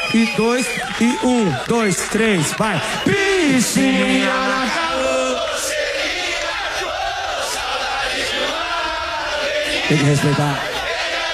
e 2, e 1, 2, 3, vai. Piscina na calor. Tem que respeitar.